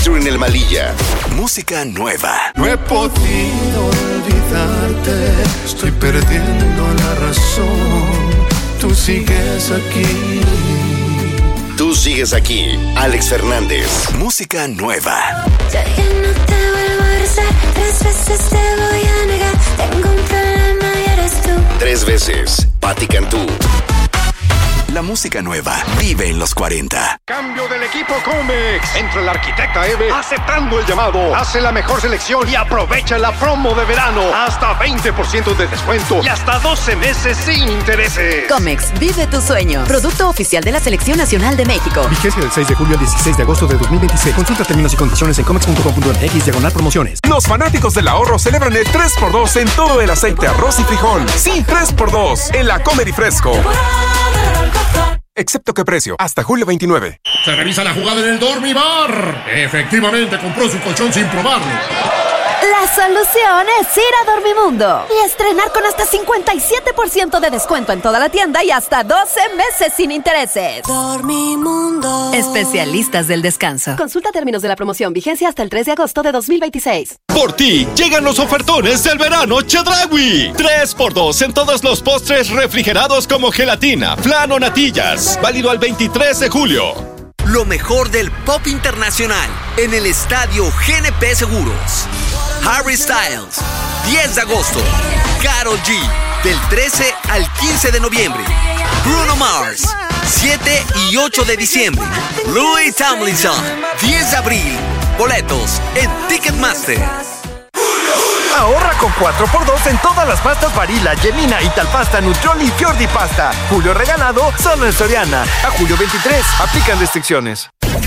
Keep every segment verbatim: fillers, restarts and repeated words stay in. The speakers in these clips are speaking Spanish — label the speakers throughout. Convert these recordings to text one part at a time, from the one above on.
Speaker 1: featuring El Malilla. Música nueva.
Speaker 2: No he podido olvidarte, estoy perdiendo la razón. Tú sigues aquí.
Speaker 1: Tú sigues aquí. Alex Fernández. Música nueva.
Speaker 3: Ya que no te vuelvo a rezar, tres veces te voy a negar. Tengo un problema y eres tú.
Speaker 1: Tres veces. Patti Cantú. La música nueva vive en los cuarenta.
Speaker 4: Cambio del equipo Comex. Entra el arquitecta Eve aceptando el llamado. Hace la mejor selección y aprovecha la promo de verano. Hasta veinte por ciento de descuento y hasta doce meses sin intereses.
Speaker 5: Comex, vive tu sueño. Producto oficial de la Selección Nacional de México.
Speaker 6: Vigencia del seis de julio al dieciséis de agosto de dos mil veintiséis. Consulta términos y condiciones en comex punto com punto m x diagonal promociones.
Speaker 7: Los fanáticos del ahorro celebran el tres por dos en todo el aceite, arroz y frijol. Sí, tres por dos en la Comer y Fresco. Excepto que precio, hasta julio veintinueve.
Speaker 8: Se revisa la jugada en el Dormibar. Efectivamente, compró su colchón sin probarlo.
Speaker 9: La solución es ir a Dormimundo y estrenar con hasta cincuenta y siete por ciento de descuento en toda la tienda y hasta doce meses sin intereses.
Speaker 5: Dormimundo. Especialistas del descanso.
Speaker 9: Consulta términos de la promoción. Vigencia hasta el tres de agosto de dos mil veintiséis.
Speaker 10: Por ti, llegan los ofertones del verano Chedraui. tres por dos en todos los postres refrigerados como gelatina, flan o natillas. Válido al veintitrés de julio.
Speaker 11: Lo mejor del pop internacional en el estadio G N P Seguros. Harry Styles, diez de agosto. Karol G, del trece al quince de noviembre. Bruno Mars, siete y ocho de diciembre. Louis Tomlinson, diez de abril. Boletos en Ticketmaster.
Speaker 12: Ahorra con cuatro por dos en todas las pastas Barilla, Gelina, Italpasta, Nutrioli y Fiordi Pasta. Julio regalado solo en Soriana. A julio veintitrés. Aplican restricciones.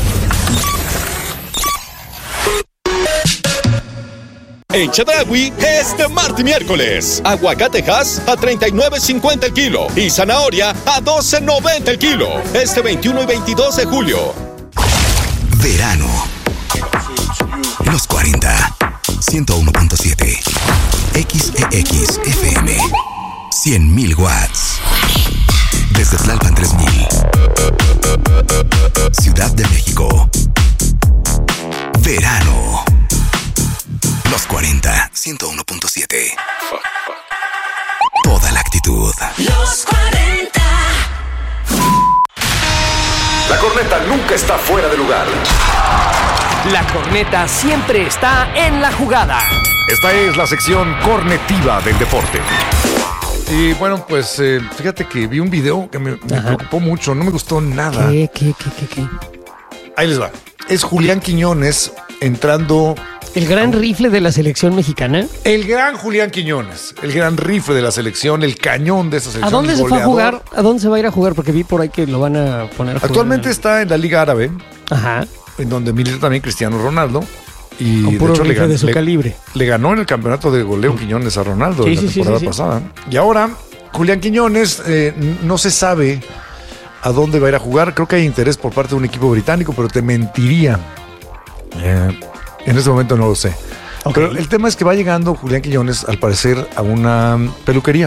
Speaker 10: En Chedraui, este martes y miércoles. Aguacatejas a treinta y nueve cincuenta el kilo y zanahoria a doce noventa el kilo. Este veintiuno y veintidós de julio.
Speaker 1: Verano. Los cuarenta. ciento uno punto siete. X E X F M. cien mil watts. Desde Tlalpan tres mil. Ciudad de México. Verano. Los cuarenta. ciento uno punto siete. Toda la actitud.
Speaker 3: Los cuarenta.
Speaker 13: La corneta nunca está fuera de lugar.
Speaker 14: La corneta siempre está en la jugada.
Speaker 13: Esta es la sección cornetiva del deporte.
Speaker 15: Y bueno, pues eh, fíjate que vi un video que me, me preocupó mucho, no me gustó nada.
Speaker 16: ¿Qué, qué, qué, qué, qué?
Speaker 15: Ahí les va. Es Julián Quiñones entrando...
Speaker 16: ¿El gran rifle de la selección mexicana?
Speaker 15: El gran Julián Quiñones, el gran rifle de la selección, el cañón de esa selección.
Speaker 16: ¿A dónde se fue a jugar? ¿A dónde se va a ir a jugar? Porque vi por ahí que lo van a poner a jugar.
Speaker 15: Actualmente está en la Liga Árabe.
Speaker 16: Ajá.
Speaker 15: En donde milita también Cristiano Ronaldo. Y
Speaker 16: con puro
Speaker 15: de hecho
Speaker 16: rifle
Speaker 15: le,
Speaker 16: de su
Speaker 15: le,
Speaker 16: calibre.
Speaker 15: Le ganó en el campeonato de goleo Quiñones a Ronaldo
Speaker 16: sí,
Speaker 15: en la
Speaker 16: sí,
Speaker 15: temporada
Speaker 16: sí, sí,
Speaker 15: pasada.
Speaker 16: sí.
Speaker 15: Y ahora, Julián Quiñones eh, no se sabe a dónde va a ir a jugar. Creo que hay interés por parte de un equipo británico, pero te mentiría. Eh, en este momento no lo sé. Okay. Pero el tema es que va llegando Julián Quiñones, al parecer, a una peluquería.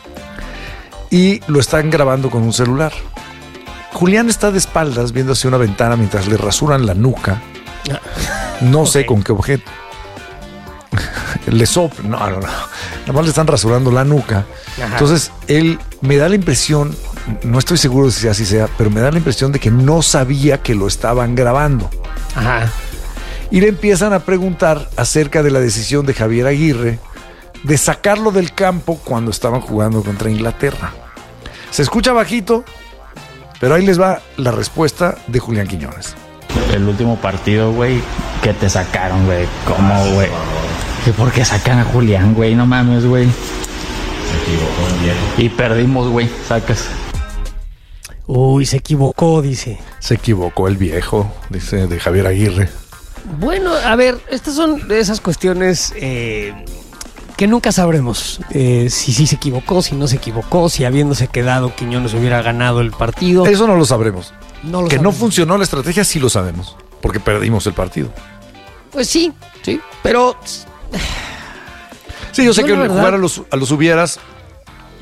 Speaker 15: Y lo están grabando con un celular. Julián está de espaldas viendo hacia una ventana mientras le rasuran la nuca. No okay. sé con qué objeto. Le soplan. No, no, no. Nada más le están rasurando la nuca. Ajá. Entonces, él me da la impresión, no estoy seguro de si así sea, pero me da la impresión de que no sabía que lo estaban grabando.
Speaker 16: Ajá.
Speaker 15: Y le empiezan a preguntar acerca de la decisión de Javier Aguirre de sacarlo del campo cuando estaban jugando contra Inglaterra. Se escucha bajito, pero ahí les va la respuesta de Julián Quiñones.
Speaker 17: El último partido, güey, que te sacaron, güey. ¿Cómo, güey? ¿Por qué sacan a Julián, güey? No mames, güey. Se equivocó, viejo. Y perdimos, güey. Sacas.
Speaker 16: Uy, se equivocó, dice.
Speaker 15: Se equivocó el viejo, dice, de Javier Aguirre.
Speaker 16: Bueno, a ver, estas son de esas cuestiones eh, que nunca sabremos. Eh, si sí se equivocó, si no se equivocó, si habiéndose quedado Quiñones hubiera ganado el partido.
Speaker 15: Eso no lo sabremos.
Speaker 16: No lo
Speaker 15: que
Speaker 16: sabemos.
Speaker 15: No funcionó la estrategia, sí lo sabemos, porque perdimos el partido.
Speaker 16: Pues sí, sí, pero...
Speaker 15: Sí, yo sé yo que verdad... jugar a los, a los hubieras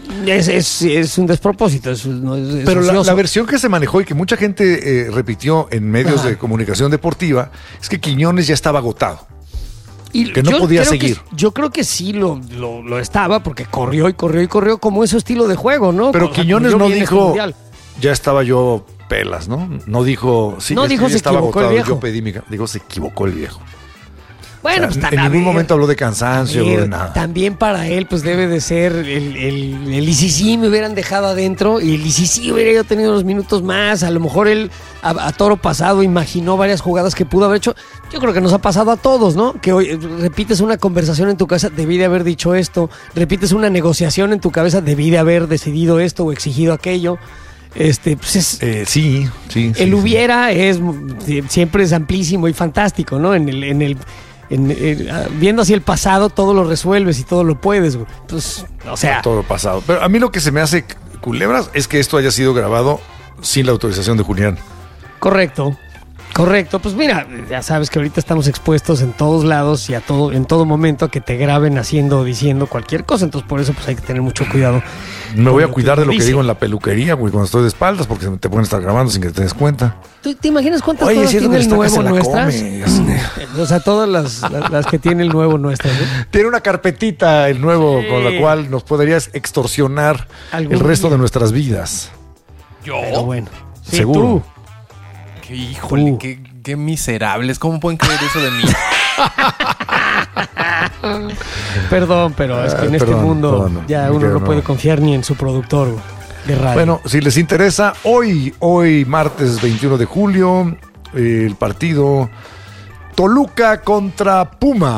Speaker 16: Es, es, es un despropósito. Es, no, es
Speaker 15: Pero la,
Speaker 16: ocioso.
Speaker 15: la versión que se manejó y que mucha gente eh, repitió en medios
Speaker 16: Ajá.
Speaker 15: de comunicación deportiva es que Quiñones ya estaba agotado.
Speaker 16: Y
Speaker 15: que no
Speaker 16: yo
Speaker 15: podía
Speaker 16: creo
Speaker 15: seguir.
Speaker 16: Que, yo creo que sí lo, lo, lo estaba porque corrió y corrió y corrió como es su estilo de juego, ¿no?
Speaker 15: Pero
Speaker 16: O sea,
Speaker 15: Quiñones
Speaker 16: corrió
Speaker 15: no
Speaker 16: bien este
Speaker 15: dijo,
Speaker 16: mundial.
Speaker 15: ya estaba yo pelas, ¿no? No dijo, sí,
Speaker 16: No
Speaker 15: es que
Speaker 16: dijo,
Speaker 15: ya
Speaker 16: se
Speaker 15: estaba
Speaker 16: equivocó el
Speaker 15: agotado,
Speaker 16: viejo.
Speaker 15: yo pedí mi... ca-". Digo, se equivocó el viejo.
Speaker 16: Bueno,
Speaker 15: O sea,
Speaker 16: pues
Speaker 15: en
Speaker 16: a
Speaker 15: ningún
Speaker 16: ver,
Speaker 15: momento habló de cansancio,
Speaker 16: a ver,
Speaker 15: habló de nada.
Speaker 16: También para él, pues debe de ser el, el, el y si sí me hubieran dejado adentro y el y si sí hubiera yo tenido unos minutos más. A lo mejor él a, a toro pasado imaginó varias jugadas que pudo haber hecho. Yo creo que nos ha pasado a todos, ¿no? Que hoy eh, repites una conversación en tu cabeza, debí de haber dicho esto. Repites una negociación en tu cabeza, debí de haber decidido esto o exigido aquello. Este, pues es,
Speaker 15: Eh, sí, sí.
Speaker 16: el
Speaker 15: sí,
Speaker 16: hubiera es siempre es amplísimo y fantástico, ¿no? En el, en el, en el- viendo así el pasado, todo lo resuelves y todo lo puedes, güey. Pues, o sea,
Speaker 15: todo lo pasado. Pero a mí lo que se me hace culebras es que esto haya sido grabado sin la autorización de Julián.
Speaker 16: correcto. Correcto, pues mira, ya sabes que ahorita estamos expuestos en todos lados y a todo, en todo momento a que te graben haciendo o diciendo cualquier cosa, entonces por eso pues hay que tener mucho cuidado.
Speaker 15: Me voy a
Speaker 16: con
Speaker 15: cuidar de lo que
Speaker 16: dice.
Speaker 15: digo en la peluquería, güey, cuando estoy de espaldas, porque te pueden estar grabando sin que te des cuenta.
Speaker 16: ¿Tú te imaginas cuántas
Speaker 15: Oye,
Speaker 16: cosas
Speaker 15: si es
Speaker 16: tiene el
Speaker 15: donde está,
Speaker 16: nuevo
Speaker 15: que se la
Speaker 16: nuestras?
Speaker 15: come.
Speaker 16: O sea, todas las, las, las que tiene el nuevo nuestras, ¿no?
Speaker 15: Tiene una carpetita el nuevo
Speaker 16: Sí.
Speaker 15: con la cual nos podrías extorsionar
Speaker 16: Algún
Speaker 15: el resto
Speaker 16: día.
Speaker 15: de nuestras vidas.
Speaker 18: Yo.
Speaker 16: Pero bueno. Sí,
Speaker 15: Seguro.
Speaker 16: tú.
Speaker 18: Qué híjole,
Speaker 16: Tú.
Speaker 18: qué, qué miserables. ¿Cómo pueden creer eso de mí?
Speaker 16: Perdón, pero es que en
Speaker 15: Ah,
Speaker 16: este
Speaker 15: perdón,
Speaker 16: mundo
Speaker 15: perdón,
Speaker 16: ya
Speaker 15: me
Speaker 16: uno
Speaker 15: quedo,
Speaker 16: no
Speaker 15: no.
Speaker 16: puede confiar ni en su productor güey, de radio.
Speaker 15: Bueno, si les interesa, hoy, hoy martes veintiuno de julio, eh, el partido Toluca contra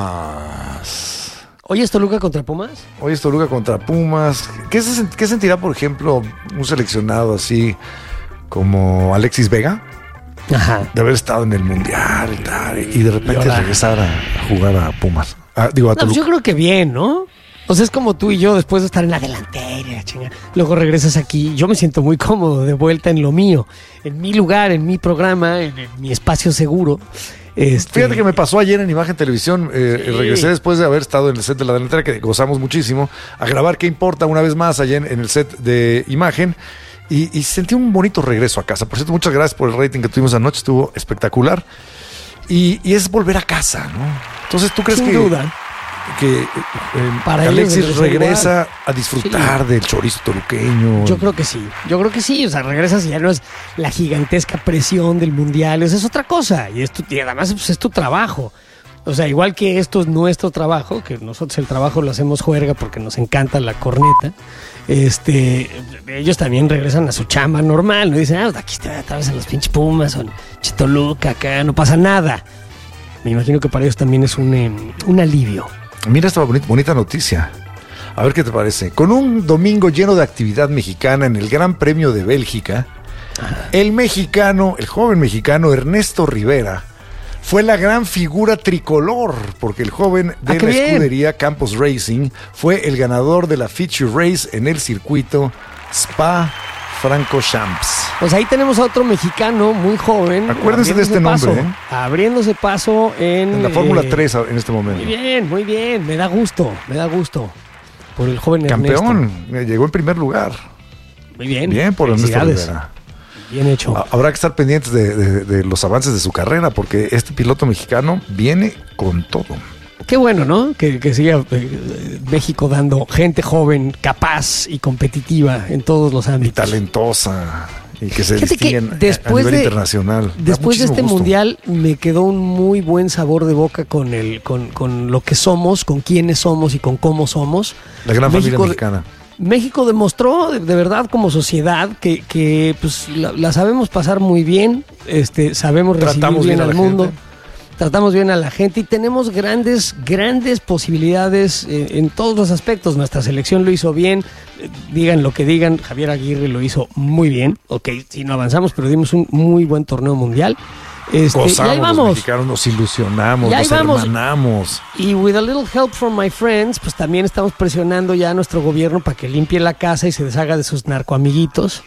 Speaker 15: Pumas.
Speaker 16: ¿Hoy es Toluca contra Pumas?
Speaker 15: Hoy es Toluca contra Pumas. ¿Qué, se, qué sentirá, por ejemplo, un seleccionado así como Alexis Vega?
Speaker 16: Ajá.
Speaker 15: De haber estado en el Mundial y tal, y de repente
Speaker 16: ahora-
Speaker 15: regresar a, a jugar a Pumas. Ah, digo, a
Speaker 16: No, pues
Speaker 15: Toluca.
Speaker 16: yo creo que bien, ¿no? O sea, es como tú y yo después de estar en la delantera, y la chinga. Luego regresas aquí. Yo me siento muy cómodo de vuelta en lo mío, en mi lugar, en mi programa, en, en mi espacio seguro. Este,
Speaker 15: Fíjate que me pasó ayer en Imagen Televisión, eh,
Speaker 16: Sí.
Speaker 15: regresé después de haber estado en el set de la delantera, que gozamos muchísimo, a grabar ¿Qué importa? Una vez más allá en, en el set de Imagen, y, y sentí un bonito regreso a casa. Por cierto, muchas gracias por el rating que tuvimos anoche, estuvo espectacular. Y, y es volver a casa, ¿no? Entonces, ¿tú crees
Speaker 16: Sin
Speaker 15: que,
Speaker 16: duda.
Speaker 15: que eh,
Speaker 16: Para ellos
Speaker 15: Alexis
Speaker 16: debe ser
Speaker 15: regresa
Speaker 16: igual.
Speaker 15: a disfrutar del chorizo toluqueño?
Speaker 16: Yo creo que sí, yo creo que sí, o sea, regresas y ya no es la gigantesca presión del mundial, eso es otra cosa, y, es tu- y además pues, es tu trabajo. O sea, igual que esto es nuestro trabajo, que nosotros el trabajo lo hacemos juerga porque nos encanta la corneta, este, ellos también regresan a su chamba normal, no dicen, ah, aquí te atraviesan los pinches Pumas, o en Chitoluca, acá no pasa nada. Me imagino que para ellos también es un, eh, un alivio.
Speaker 15: Mira esta bonita, bonita noticia. A ver qué te parece. Con un domingo lleno de actividad mexicana en el Gran Premio de Bélgica, el mexicano, el joven mexicano Ernesto Rivera, fue la gran figura tricolor, porque el joven de
Speaker 16: Ah, qué
Speaker 15: la
Speaker 16: bien.
Speaker 15: escudería Campos Racing fue el ganador de la Feature Race en el circuito Spa-Francorchamps.
Speaker 16: Pues ahí tenemos a otro mexicano muy joven.
Speaker 15: Acuérdense de
Speaker 16: abriéndose
Speaker 15: este nombre,
Speaker 16: paso,
Speaker 15: ¿eh?
Speaker 16: Abriéndose paso en...
Speaker 15: En la Fórmula
Speaker 16: eh,
Speaker 15: tres en este momento.
Speaker 16: Muy bien, muy bien. Me da gusto, me da gusto. Por el joven
Speaker 15: Campeón,
Speaker 16: Ernesto.
Speaker 15: eh, llegó en primer lugar.
Speaker 16: Muy bien.
Speaker 15: Bien por Ernesto
Speaker 16: Felicidades.
Speaker 15: Rivera.
Speaker 16: Bien hecho.
Speaker 15: Ha- Habrá que estar pendientes de, de- de los avances de su carrera, porque este piloto mexicano viene con todo.
Speaker 16: Qué bueno, ¿no? Que, que siga eh, México dando gente joven, capaz y competitiva en todos los
Speaker 15: Y
Speaker 16: ámbitos.
Speaker 15: talentosa. Y que se
Speaker 16: Fíjate que
Speaker 15: distinguen a- a
Speaker 16: después
Speaker 15: nivel
Speaker 16: de-
Speaker 15: internacional. Da
Speaker 16: Después de
Speaker 15: muchísimo
Speaker 16: este
Speaker 15: gusto.
Speaker 16: mundial me quedó un muy buen sabor de boca con el, con, con lo que somos, con quiénes somos y con cómo somos.
Speaker 15: La gran
Speaker 16: México-
Speaker 15: familia mexicana.
Speaker 16: México demostró de, de verdad como sociedad que, que pues, la, la sabemos pasar muy bien, este, sabemos recibir
Speaker 15: Tratamos
Speaker 16: bien,
Speaker 15: bien a
Speaker 16: al
Speaker 15: la
Speaker 16: mundo,
Speaker 15: gente.
Speaker 16: tratamos bien a la gente y tenemos grandes, grandes posibilidades eh, en todos los aspectos. Nuestra selección lo hizo bien, eh, digan lo que digan, Javier Aguirre lo hizo muy bien. Ok, si no avanzamos, pero dimos un muy buen torneo mundial. Este, y
Speaker 15: Gozamos
Speaker 16: ahí
Speaker 15: los
Speaker 16: vamos.
Speaker 15: mexicanos, nos ilusionamos,
Speaker 16: Y ahí
Speaker 15: nos
Speaker 16: vamos.
Speaker 15: hermanamos.
Speaker 16: Y with a little help from my friends, pues también estamos presionando ya a nuestro gobierno para que limpie la casa y se deshaga de sus narcoamiguitos.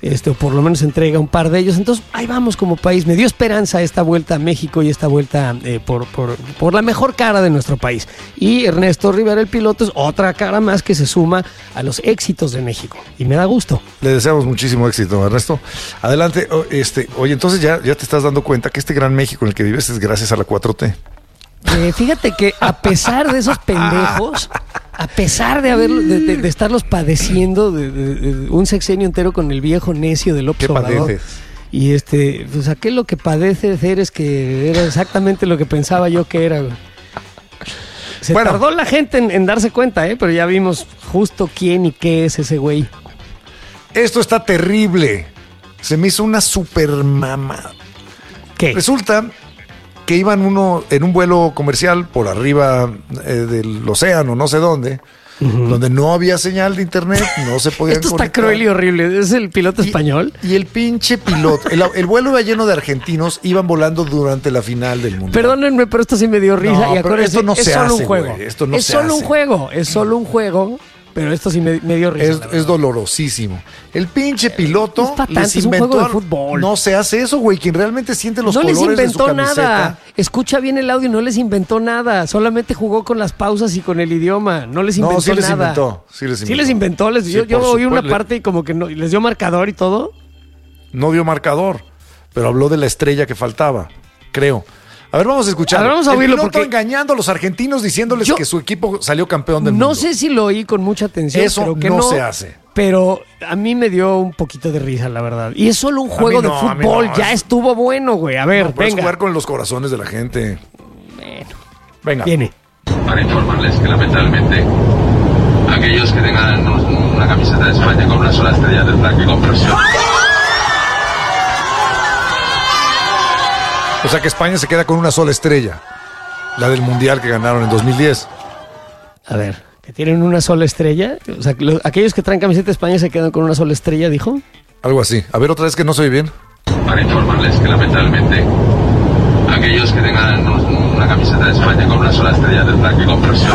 Speaker 16: este, o por lo menos entrega un par de ellos. Entonces, ahí vamos como país. Me dio esperanza esta vuelta a México y esta vuelta eh, por, por, por la mejor cara de nuestro país. Y Ernesto Rivera, el piloto, es otra cara más que se suma a los éxitos de México. Y me da gusto.
Speaker 15: Le deseamos muchísimo éxito, Ernesto. Adelante. Este, oye, entonces ya, ya te estás dando cuenta que este gran México en el que vives es gracias a la cuatro T.
Speaker 16: Eh, fíjate que a pesar de esos pendejos, a pesar de haber de, de, de estarlos padeciendo de, de, de un sexenio entero con el viejo necio de López Obrador. ¿Qué padeces? Y este, pues aquí lo que padece ser es que era exactamente lo que pensaba yo que era. Se bueno. tardó la gente en, en darse cuenta, ¿eh? Pero ya vimos justo quién y qué es ese güey.
Speaker 15: Esto está terrible. Se me hizo una super mamá.
Speaker 16: ¿Qué?
Speaker 15: Resulta que iban uno en un vuelo comercial por arriba eh, del océano, no sé dónde, uh-huh. donde no había señal de internet, no se podían
Speaker 16: Esto
Speaker 15: conectar.
Speaker 16: Está cruel y horrible. ¿Es el piloto
Speaker 15: y,
Speaker 16: español?
Speaker 15: Y el pinche piloto. El, el vuelo iba lleno de argentinos, iban volando durante la final del mundial.
Speaker 16: Perdónenme, pero esto sí me dio risa.
Speaker 15: No,
Speaker 16: y acuérdense,
Speaker 15: esto no
Speaker 16: es
Speaker 15: se
Speaker 16: solo
Speaker 15: hace,
Speaker 16: un juego.
Speaker 15: Güey, esto no
Speaker 16: es
Speaker 15: se
Speaker 16: solo
Speaker 15: hace.
Speaker 16: un juego. Es solo un juego. Pero esto sí me, me dio risa.
Speaker 15: Es, es dolorosísimo. El pinche piloto
Speaker 16: no tanto,
Speaker 15: les
Speaker 16: es
Speaker 15: inventó.
Speaker 16: Un juego de fútbol.
Speaker 15: No se hace eso, güey. Quien realmente siente los
Speaker 16: no
Speaker 15: colores de su camiseta.
Speaker 16: No les inventó nada. Escucha bien el audio, no les inventó nada. Solamente jugó con las pausas y con el idioma. No les inventó
Speaker 15: no, sí les
Speaker 16: nada.
Speaker 15: Inventó, sí les inventó.
Speaker 16: Sí les inventó. Les, sí, yo yo oí una parte y como que no, les dio marcador y todo.
Speaker 15: No dio marcador, pero habló de la estrella que faltaba, creo. A ver, vamos a escuchar.
Speaker 16: A ver, vamos a oírlo
Speaker 15: el piloto
Speaker 16: porque
Speaker 15: engañando a los argentinos diciéndoles
Speaker 16: yo,
Speaker 15: que su equipo salió campeón del
Speaker 16: no
Speaker 15: mundo.
Speaker 16: No sé si lo oí con mucha atención.
Speaker 15: Eso
Speaker 16: pero que
Speaker 15: no,
Speaker 16: no
Speaker 15: se hace.
Speaker 16: Pero a mí me dio un poquito de risa, la verdad. Y es solo un juego no, de fútbol. No, ya es... estuvo bueno, güey. A ver,
Speaker 15: no,
Speaker 16: venga.
Speaker 15: Es jugar con los corazones de la gente.
Speaker 16: Bueno.
Speaker 15: Venga.
Speaker 16: Viene.
Speaker 19: Para informarles que lamentablemente aquellos que tengan una camiseta de España con una sola estrella tendrán que comprarse.
Speaker 15: O sea que España se queda con una sola estrella. La del Mundial que ganaron en dos mil diez.
Speaker 16: A ver, ¿que tienen una sola estrella? O sea, lo, aquellos que traen camiseta de España se quedan con una sola estrella, ¿dijo?
Speaker 15: Algo así. A ver, otra vez que no se oye bien.
Speaker 19: Para informarles que lamentablemente aquellos que tengan una camiseta de España con una sola estrella tendrán que comprarse.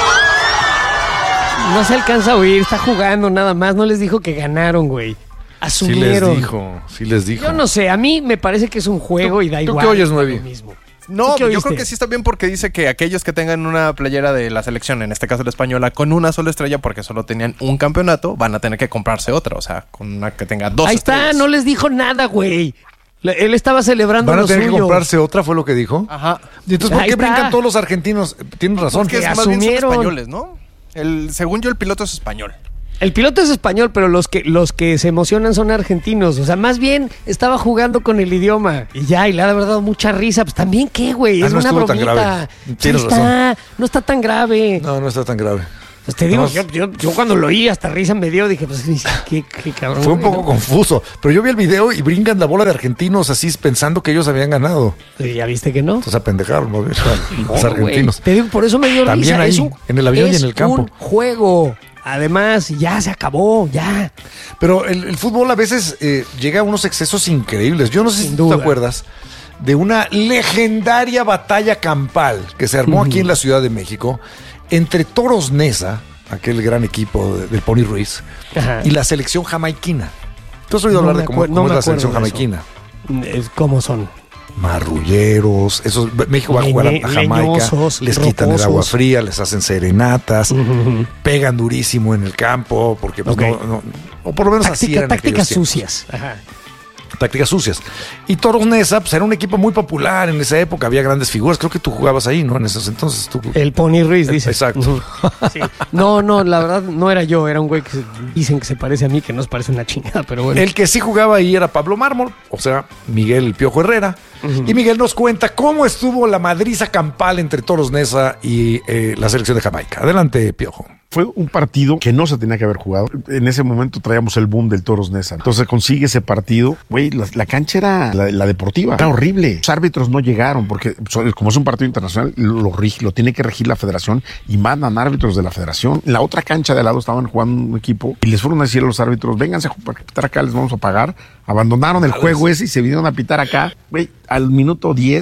Speaker 16: No se alcanza a oír, está jugando nada más. No les dijo que ganaron, güey. Asumieron.
Speaker 15: Sí les dijo, sí les dijo.
Speaker 16: Yo no sé, a mí me parece que es un juego y da igual.
Speaker 15: ¿Tú qué oyes, Nuevi?
Speaker 18: No, yo creo que sí está bien porque dice que aquellos que tengan una playera de la selección, en este caso la española, con una sola estrella porque solo tenían un campeonato, van a tener que comprarse otra, o sea, con una que tenga dos
Speaker 16: Ahí
Speaker 18: estrellas.
Speaker 16: está, no les dijo nada, güey. Él estaba celebrando
Speaker 15: Van a
Speaker 16: lo
Speaker 15: tener
Speaker 16: suyo.
Speaker 15: que comprarse otra, fue lo que dijo.
Speaker 18: Ajá.
Speaker 15: ¿Y entonces por
Speaker 16: Ahí
Speaker 15: qué
Speaker 16: está.
Speaker 15: brincan todos los argentinos? Tienen razón.
Speaker 18: Porque
Speaker 16: Que
Speaker 18: más bien son
Speaker 16: asumieron.
Speaker 18: españoles, ¿no? El, según yo, el piloto es español.
Speaker 16: El piloto es español, pero los que los que se emocionan son argentinos. O sea, más bien estaba jugando con el idioma. Y ya, y le ha dado mucha risa. Pues también, ¿qué, güey?
Speaker 15: Ah,
Speaker 16: Es
Speaker 15: no
Speaker 16: una
Speaker 15: estuvo
Speaker 16: bromita.
Speaker 15: tan grave. Tienes
Speaker 16: está,
Speaker 15: razón.
Speaker 16: No está tan grave.
Speaker 15: No, no está tan grave.
Speaker 16: Pues te digo,
Speaker 15: Además,
Speaker 16: yo, yo, yo cuando lo oí hasta risa me dio, dije, pues qué, qué cabrón.
Speaker 15: Fue un
Speaker 16: güey,
Speaker 15: poco
Speaker 16: ¿no?
Speaker 15: confuso. Pero yo vi el video y brincan la bola de argentinos así pensando que ellos habían ganado.
Speaker 16: Y ya viste que no.
Speaker 15: Entonces apendejaron ¿no? los
Speaker 16: No,
Speaker 15: argentinos.
Speaker 16: güey. Te digo, por eso me dio
Speaker 15: También
Speaker 16: risa.
Speaker 15: ahí,
Speaker 16: es un,
Speaker 15: en el avión
Speaker 16: es
Speaker 15: y en el campo.
Speaker 16: un juego. Además, ya se acabó, ya.
Speaker 15: Pero el, el fútbol a veces eh, llega a unos excesos increíbles. Yo no sé
Speaker 16: Sin
Speaker 15: si
Speaker 16: duda.
Speaker 15: tú te acuerdas de una legendaria batalla campal que se armó aquí en la Ciudad de México entre Toros Neza, aquel gran equipo de- del Pony Ruiz,
Speaker 16: Ajá.
Speaker 15: y la selección jamaiquina. ¿Tú has oído
Speaker 16: No
Speaker 15: hablar
Speaker 16: me
Speaker 15: de cómo,
Speaker 16: acuer-
Speaker 15: cómo
Speaker 16: no
Speaker 15: es
Speaker 16: me
Speaker 15: la selección
Speaker 16: acuerdo de
Speaker 15: jamaiquina?
Speaker 16: Es ¿Cómo son?
Speaker 15: Marrulleros, esos, México va a
Speaker 16: Leñe-
Speaker 15: jugar a, a Jamaica,
Speaker 16: leñosos,
Speaker 15: les quitan el
Speaker 16: rocosos.
Speaker 15: agua fría, les hacen serenatas,
Speaker 16: Ujú.
Speaker 15: pegan durísimo en el campo, porque pues,
Speaker 16: Ok.
Speaker 15: no, no- o por lo menos así
Speaker 16: Táctica-
Speaker 15: eran en
Speaker 16: tácticas
Speaker 15: aquellos tiempos.
Speaker 16: sucias. Ajá.
Speaker 15: Tácticas sucias. Y Toros Neza, pues era un equipo muy popular en esa época, había grandes figuras, creo que tú jugabas ahí, ¿no? En esos entonces tú...
Speaker 16: El Pony Ruiz, dice.
Speaker 15: Exacto.
Speaker 16: Ujú. Sí. No, no, la verdad no era yo, era un güey que se- dicen que se parece a mí, que nos parece una chingada, pero bueno.
Speaker 15: El que sí jugaba ahí era Pablo Mármol, o sea, Miguel el Piojo Herrera.
Speaker 16: Ujú.
Speaker 15: Y Miguel nos cuenta cómo estuvo la madriza campal entre Toros Neza y eh, la selección de Jamaica. Adelante, Piojo.
Speaker 20: Fue un partido que no se tenía que haber jugado. En ese momento traíamos el boom del Toros Neza. Entonces consigue ese partido. Güey, la, la cancha era la, la deportiva. Era horrible. Los árbitros no llegaron porque son- como es un partido internacional, lo, rige- lo tiene que regir la federación y mandan árbitros de la federación. En la otra cancha de al lado estaban jugando un equipo y les fueron a decir a los árbitros, vénganse a jugar- a pitar acá, les vamos a pagar. Abandonaron el juego ese y se vinieron a pitar acá. Güey, al minuto diez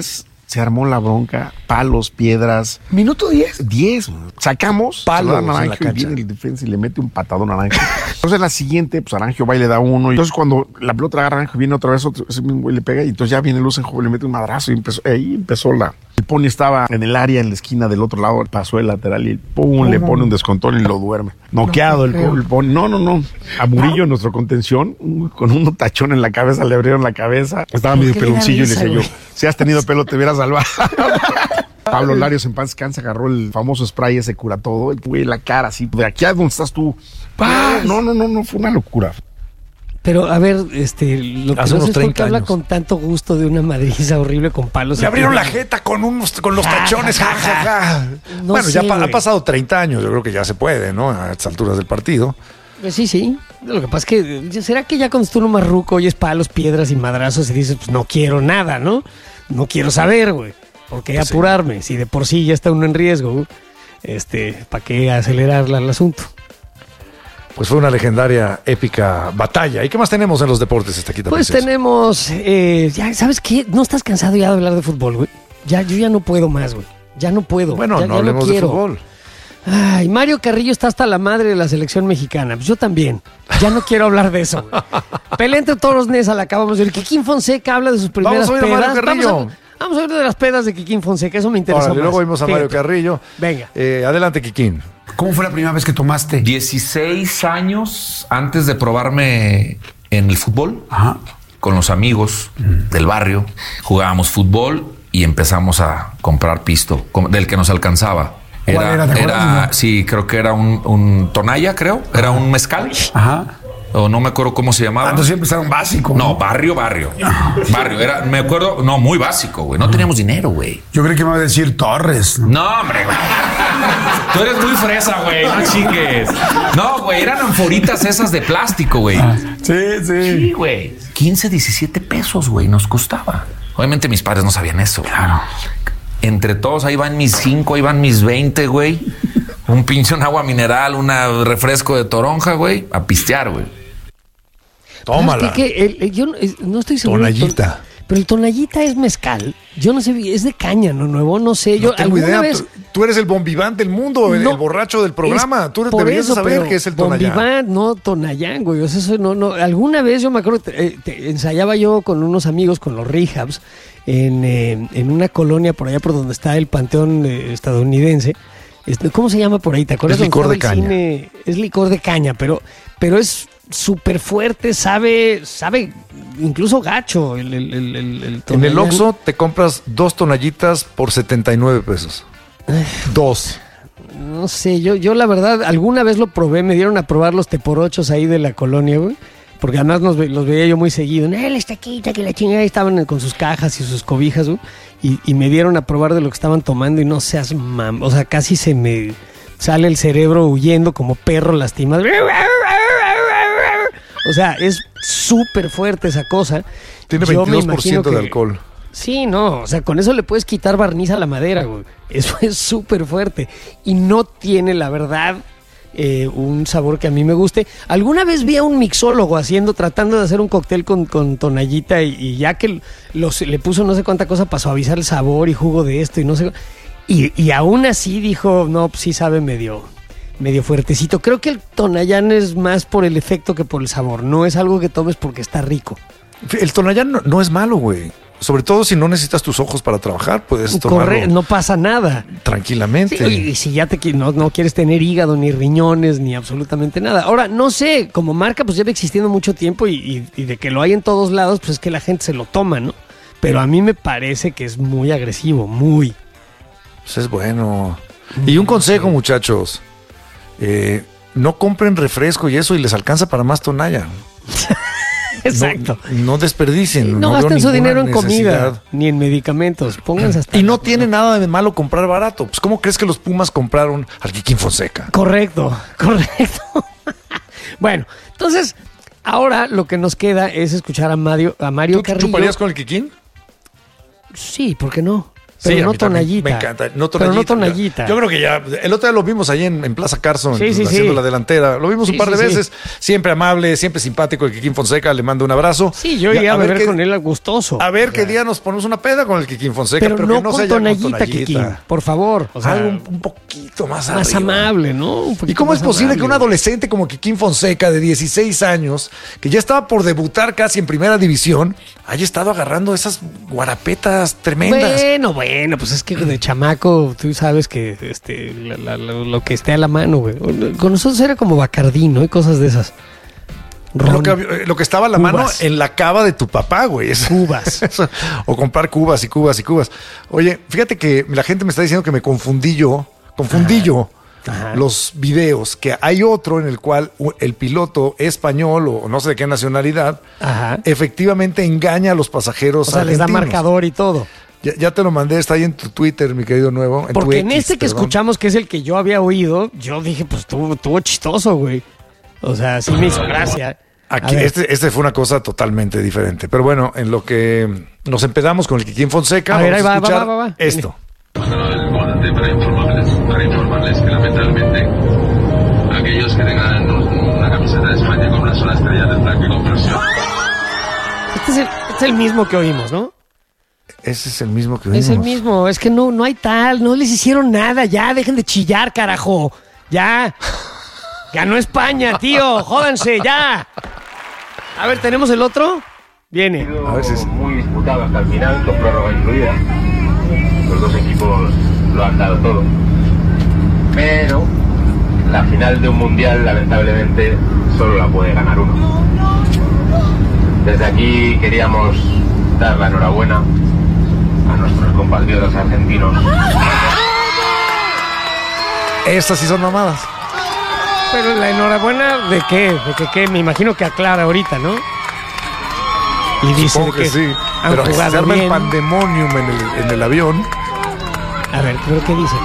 Speaker 20: Se armó la bronca, palos, piedras.
Speaker 15: ¿Minuto diez?
Speaker 20: diez. Sacamos,
Speaker 15: palos
Speaker 20: a Naranjo y viene el defensa y le mete un patadón a Naranjo. Entonces la siguiente, pues Naranjo va y le da uno. Y entonces cuando la pelota agarra a Naranjo, viene otra vez otro, ese mismo güey le pega y entonces ya viene Lusenhoff, le mete un madrazo y empezó, ahí empezó la... El Pony estaba en el área, en la esquina del otro lado, pasó el lateral y pum, oh, le pone un descontón y lo duerme. Noqueado no, el, el Pony. No, no, no. A Murillo, nuestro contención, con un tachón en la cabeza, le abrieron la cabeza. Estaba medio peloncillo y le decía yo, si has tenido pelo te hubieras salvado. Pablo Larios en paz descanse, agarró el famoso spray ese cura todo, el güey, la cara así, de aquí a donde estás tú. No, no, no, no, fue una locura.
Speaker 16: Pero, a ver, este, lo que
Speaker 15: Hace
Speaker 16: no
Speaker 15: unos
Speaker 16: sé es por qué habla
Speaker 15: años.
Speaker 16: con tanto gusto de una madriza horrible con palos.
Speaker 15: Le abrieron la jeta con unos, con los tachones, ja, ja, ja.
Speaker 16: No
Speaker 15: bueno,
Speaker 16: sé,
Speaker 15: ya pa-
Speaker 16: güey.
Speaker 15: ha pasado treinta años, yo creo que ya se puede, ¿no? A estas alturas del partido.
Speaker 16: Pues sí, sí. Lo que pasa es que, ¿será que ya cuando tú uno más ruco oyes palos, piedras y madrazos y dices, pues no quiero nada, ¿no? No quiero saber, güey. ¿Por qué
Speaker 15: Pues sí.
Speaker 16: apurarme? Si de por sí ya está uno en riesgo, güey. Este, ¿para qué acelerar el asunto?
Speaker 15: Pues fue una legendaria, épica batalla. ¿Y qué más tenemos en los deportes, Estaquita?
Speaker 16: Pues
Speaker 15: Princesa?
Speaker 16: tenemos, eh, ya, ¿sabes qué? ¿No estás cansado ya de hablar de fútbol, güey? Ya, yo ya no puedo más, güey. Ya no puedo.
Speaker 15: Bueno,
Speaker 16: ya,
Speaker 15: no
Speaker 16: ya
Speaker 15: hablemos de
Speaker 16: quiero.
Speaker 15: fútbol.
Speaker 16: Ay, Mario Carrillo está hasta la madre de la selección mexicana. Pues yo también. Ya no quiero hablar de eso, güey. Pelea entre todos los Nesa, la acabamos de oír. Kikín Fonseca habla de sus primeras
Speaker 15: Vamos a oír a
Speaker 16: pedas.
Speaker 15: Mario Carrillo.
Speaker 16: Vamos a, vamos a oír de las pedas de Kikín Fonseca. Eso me interesa
Speaker 15: Órale,
Speaker 16: más.
Speaker 15: luego vimos a Mario
Speaker 16: Fíjate.
Speaker 15: Carrillo.
Speaker 16: Venga.
Speaker 15: Eh, adelante, Kikín.
Speaker 21: ¿Cómo fue la primera vez que tomaste? dieciséis años antes de probarme en el fútbol. Ajá. Con los amigos mm. del barrio. Jugábamos fútbol y empezamos a comprar pisto com- del que nos alcanzaba. ¿Cuál era? Era, ¿Te acuerdas, era no? sí, creo que era un, un tonalla, creo. Era un mezcal. Ajá. O no me acuerdo cómo se llamaba. Ah, entonces empezaron básico. No, ¿no? barrio, barrio. Barrio. Era, me acuerdo, no, muy básico, güey. No teníamos dinero, güey.
Speaker 22: Yo creí que me iba a decir Torres.
Speaker 21: No, no hombre, güey. Tú eres muy fresa, güey. No chingues. No, güey, eran anforitas esas de plástico, güey.
Speaker 22: Ah, sí, sí.
Speaker 21: Sí, güey. quince, diecisiete pesos, güey, nos costaba. Obviamente mis padres no sabían eso. Claro. Entre todos, ahí van mis cinco, ahí van mis veinte, güey. Un pinche, un agua mineral, un refresco de toronja, güey. A pistear, güey.
Speaker 15: Tómala.
Speaker 16: Que, que el, el, yo no, no estoy seguro.
Speaker 15: Tonallita.
Speaker 16: Ton, pero el tonallita es mezcal. Yo no sé, es de caña, ¿no? Nuevo, no sé. Yo
Speaker 15: No tengo
Speaker 16: alguna
Speaker 15: idea.
Speaker 16: vez...
Speaker 15: Tú, tú eres el bombiván del mundo, el,
Speaker 16: No,
Speaker 15: el borracho del programa.
Speaker 16: Es
Speaker 15: Tú
Speaker 16: por
Speaker 15: deberías
Speaker 16: eso,
Speaker 15: saber
Speaker 16: pero
Speaker 15: qué es el tonallán.
Speaker 16: Bombiván, no tonallán, güey. O sea, eso no, no. Alguna vez yo me acuerdo, te, te, ensayaba yo con unos amigos, con los rehabs, en, eh, en una colonia por allá por donde está el panteón eh, estadounidense. Este, ¿Cómo se llama por ahí? ¿Te acuerdas?
Speaker 15: Es licor
Speaker 16: Donde
Speaker 15: de
Speaker 16: estaba el
Speaker 15: caña.
Speaker 16: cine? Es licor de caña, pero, pero es súper fuerte, sabe, sabe incluso gacho el, el, el, el, el
Speaker 15: En el
Speaker 16: tonallán.
Speaker 15: Oxxo te compras dos tonallitas por setenta y nueve pesos. Dos.
Speaker 16: No sé, yo, yo la verdad, alguna vez lo probé, me dieron a probar los teporochos ahí de la colonia, güey. Porque además nos, ve- los veía yo muy seguido. Eh, la estaquita, que la chingada. Y estaban con sus cajas y sus cobijas, güey. Y, y me dieron a probar de lo que estaban tomando y no seas mam. O sea, casi se me sale el cerebro huyendo como perro lastimado. O sea, es súper fuerte esa cosa.
Speaker 15: Tiene
Speaker 16: Yo me
Speaker 15: veintidós por ciento
Speaker 16: imagino
Speaker 15: de
Speaker 16: que-
Speaker 15: alcohol.
Speaker 16: Sí, no, o sea, con eso le puedes quitar barniz a la madera, güey. Eso es súper fuerte. Y no tiene, la verdad, eh, un sabor que a mí me guste. Alguna vez vi a un mixólogo haciendo, tratando de hacer un cóctel con, con tonallita y, y ya que los, le puso no sé cuánta cosa para suavizar el sabor y jugo de esto y no sé. Y, y aún así dijo, no, pues sí sabe medio, medio fuertecito. Creo que el tonallán es más por el efecto que por el sabor. No es algo que tomes porque está rico.
Speaker 15: El tonallán no, no es malo, güey. Sobre todo si no necesitas tus ojos para trabajar, puedes tomarlo
Speaker 16: Corre, no pasa nada.
Speaker 15: tranquilamente.
Speaker 16: Sí, y, y si ya te qui- no, no quieres tener hígado, ni riñones, ni absolutamente nada. Ahora, no sé, como marca, pues lleva existiendo mucho tiempo y, y- y de que lo hay en todos lados, pues es que la gente se lo toma, ¿no? Pero a mí me parece que es muy agresivo, muy.
Speaker 15: Pues es bueno. Y un consejo, muchachos. Eh, no compren refresco y eso y les alcanza para más tonalla.
Speaker 16: Exacto.
Speaker 15: No, no desperdicien.
Speaker 16: No,
Speaker 15: veo
Speaker 16: gasten su
Speaker 15: ninguna
Speaker 16: dinero en
Speaker 15: necesidad.
Speaker 16: comida, ni en medicamentos. Pónganse hasta.
Speaker 15: Y no tiene nada de malo comprar barato. Pues, ¿cómo crees que los Pumas compraron al Kikín Fonseca?
Speaker 16: Correcto, correcto. Bueno, entonces, ahora lo que nos queda es escuchar a Mario, a Mario
Speaker 15: ¿Tú
Speaker 16: Carrillo.
Speaker 15: chuparías con el Kikín?
Speaker 16: Sí, ¿por qué no? Pero
Speaker 15: Sí, a
Speaker 16: no
Speaker 15: mí también
Speaker 16: tonallita.
Speaker 15: Me encanta. No
Speaker 16: Pero no
Speaker 15: tonallita.
Speaker 16: tonallita.
Speaker 15: Yo creo que ya. El otro día lo vimos ahí en, en Plaza Carson,
Speaker 16: Sí, sí,
Speaker 15: haciendo
Speaker 16: sí.
Speaker 15: la delantera. Lo vimos
Speaker 16: Sí,
Speaker 15: un par
Speaker 16: sí,
Speaker 15: de
Speaker 16: sí.
Speaker 15: veces. Siempre amable, siempre simpático. El Kikín Fonseca, le mando un abrazo.
Speaker 16: Sí, yo
Speaker 15: Y
Speaker 16: iría a,
Speaker 15: ver
Speaker 16: beber
Speaker 15: qué-
Speaker 16: con él gustoso.
Speaker 15: A ver qué día nos ponemos una peda con el Kikín Fonseca.
Speaker 16: Pero,
Speaker 15: Pero,
Speaker 16: no
Speaker 15: que no
Speaker 16: con
Speaker 15: sea ya
Speaker 16: tonallita,
Speaker 15: con
Speaker 16: Kikín,
Speaker 15: tonallita.
Speaker 16: por favor. O sea,
Speaker 15: Algo un, un poquito más
Speaker 16: más
Speaker 15: arriba.
Speaker 16: amable, ¿no? Un
Speaker 15: ¿Y
Speaker 16: poquito
Speaker 15: cómo es
Speaker 16: más
Speaker 15: posible
Speaker 16: amable.
Speaker 15: que un adolescente como Kikín Fonseca, de dieciséis años, que ya estaba por debutar casi en primera división, haya estado agarrando esas guarapetas tremendas?
Speaker 16: Bueno, bueno, pues es que de chamaco tú sabes que este, la- la- la- lo que esté a la mano, güey. Con nosotros era como Bacardí, ¿no? Y cosas de esas.
Speaker 15: Lo que, eh, lo que estaba a la
Speaker 16: Cubas.
Speaker 15: mano en la cava de tu papá, güey. Es-
Speaker 16: Cubas.
Speaker 15: eso, o comprar cubas y cubas y cubas. Oye, fíjate que la gente me está diciendo que me confundí yo. Confundí yo los videos, que hay otro en el cual u- el piloto español o no sé de qué nacionalidad
Speaker 16: Ajá.
Speaker 15: efectivamente engaña a los pasajeros
Speaker 16: O sea, les da
Speaker 15: argentinos.
Speaker 16: marcador y todo.
Speaker 15: Ya, ya te lo mandé, está ahí en tu Twitter, mi querido nuevo. En tu
Speaker 16: Porque en
Speaker 15: X,
Speaker 16: este que
Speaker 15: perdón.
Speaker 16: escuchamos, que es el que yo había oído, yo dije, pues estuvo, estuvo chistoso, güey. O sea, sí me hizo gracia. A
Speaker 15: Aquí,
Speaker 16: ver.
Speaker 15: este, este fue una cosa totalmente diferente. Pero bueno, en lo que nos empedamos con el Kikín Fonseca,
Speaker 16: A ver,
Speaker 15: vamos
Speaker 16: ahí va,
Speaker 15: escuchar
Speaker 16: va, va, va.
Speaker 15: esto.
Speaker 19: el volante para informarles, para informarles que lamentablemente aquellos que tengan un- una camiseta de España con una sola estrella tendrán que comprarse otra.
Speaker 16: Este es, el, este es el mismo que oímos, ¿no?
Speaker 15: Ese es el mismo que
Speaker 16: Es el
Speaker 15: vimos.
Speaker 16: mismo, es que no, no hay tal, no les hicieron nada, ya, dejen de chillar, carajo, ya. Ganó España, tío, jódanse, ya. A ver, ¿tenemos el otro? Viene.
Speaker 2: A veces muy disputado hasta el final, con prórroga incluida. Los dos equipos lo han dado todo. Pero la final de un mundial, lamentablemente, solo la puede ganar uno. Desde aquí queríamos dar la enhorabuena a nuestros compatriotas argentinos.
Speaker 15: Estas sí son mamadas.
Speaker 16: Pero la enhorabuena, ¿de qué? ¿De que qué? Me imagino que aclara ahorita, ¿no? Y dice
Speaker 15: Supongo
Speaker 16: de
Speaker 15: que
Speaker 16: que
Speaker 15: sí.
Speaker 16: han
Speaker 15: Pero se
Speaker 16: jugado
Speaker 15: arma el
Speaker 16: bien.
Speaker 15: pandemonium en el, en el avión.
Speaker 16: A ver, ¿pero qué dice?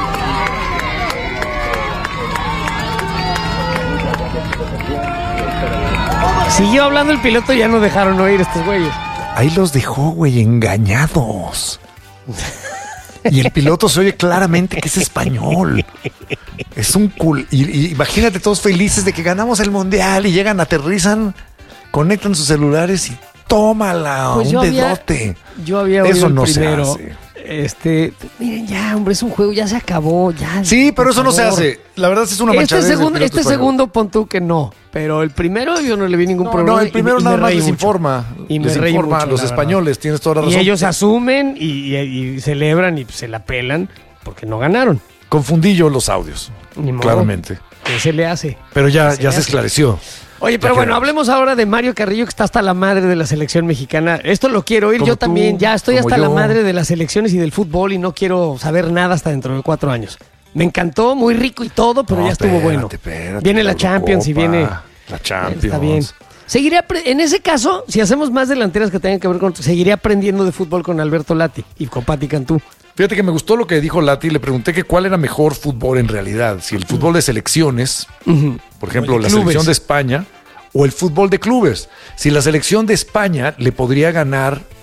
Speaker 16: Siguió hablando el piloto y ya no dejaron oír estos güeyes.
Speaker 15: Ahí los dejó, güey, engañados. Y el piloto se oye claramente que es español. Es un cool. Y, y imagínate todos felices de que ganamos el mundial y llegan, aterrizan, conectan sus celulares y tómala,
Speaker 16: Pues
Speaker 15: un
Speaker 16: yo había-
Speaker 15: dedote.
Speaker 16: Yo había oído
Speaker 15: Eso
Speaker 16: el
Speaker 15: no se
Speaker 16: primero.
Speaker 15: hace.
Speaker 16: Este, miren ya, hombre, es un juego, ya se acabó, ya.
Speaker 15: Sí, pero
Speaker 16: por
Speaker 15: eso no se
Speaker 16: favor.
Speaker 15: hace. La verdad es una
Speaker 16: Este
Speaker 15: manchadez del
Speaker 16: segundo,
Speaker 15: piloto
Speaker 16: este
Speaker 15: español.
Speaker 16: segundo pon tú que no, pero el primero yo no le vi ningún
Speaker 15: No,
Speaker 16: problema.
Speaker 15: no, el
Speaker 16: y-
Speaker 15: primero
Speaker 16: y
Speaker 15: nada
Speaker 16: me
Speaker 15: más
Speaker 16: reí
Speaker 15: les
Speaker 16: mucho.
Speaker 15: informa.
Speaker 16: Y me
Speaker 15: les
Speaker 16: reí
Speaker 15: informa
Speaker 16: mucho,
Speaker 15: a los
Speaker 16: la verdad.
Speaker 15: españoles, tienes toda la
Speaker 16: Y
Speaker 15: razón.
Speaker 16: ellos asumen y, y- y celebran y se la pelan porque no ganaron.
Speaker 15: Confundí yo los audios,
Speaker 16: Ni modo.
Speaker 15: claramente.
Speaker 16: ¿Qué se le hace?
Speaker 15: Pero ya,
Speaker 16: Se
Speaker 15: ya
Speaker 16: le
Speaker 15: se
Speaker 16: hace.
Speaker 15: esclareció.
Speaker 16: Oye, pero
Speaker 15: Ya
Speaker 16: bueno,
Speaker 15: quedamos.
Speaker 16: hablemos ahora de Mario Carrillo, que está hasta la madre de la selección mexicana. Esto lo quiero oír.
Speaker 15: Como
Speaker 16: Yo
Speaker 15: tú,
Speaker 16: también ya estoy
Speaker 15: como
Speaker 16: hasta la
Speaker 15: yo.
Speaker 16: madre de las selecciones y del fútbol y no quiero saber nada hasta dentro de cuatro años. Me encantó, muy rico y todo, pero
Speaker 15: No,
Speaker 16: ya estuvo
Speaker 15: espérate,
Speaker 16: bueno.
Speaker 15: espérate,
Speaker 16: Viene la
Speaker 15: Eurocopa,
Speaker 16: Champions y viene...
Speaker 15: La Champions.
Speaker 16: Está bien. Seguiré apre- en ese caso, si hacemos más delanteras que tengan que ver con... Seguiré aprendiendo de fútbol con Alberto Lati y con Pati Cantú.
Speaker 15: Fíjate que me gustó lo que dijo Lati. Le pregunté que cuál era mejor fútbol en realidad. Si el fútbol de selecciones, por ejemplo,
Speaker 16: O el de
Speaker 15: la
Speaker 16: clubes.
Speaker 15: selección de España, o el fútbol de clubes. Si la selección de España le podría ganar